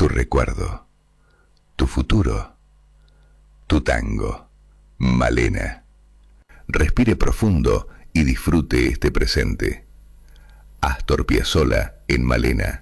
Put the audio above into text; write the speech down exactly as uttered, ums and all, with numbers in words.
tu recuerdo, tu futuro, tu tango. Malena. Respire profundo y disfrute este presente. Astor Piazzolla en Malena.